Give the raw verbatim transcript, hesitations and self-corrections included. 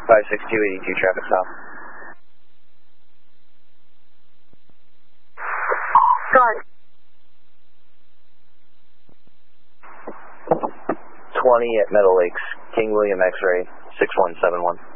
five six two eighty-two traffic stop. Sorry. twenty at Meadow Lakes, King William X-ray, six one seven one.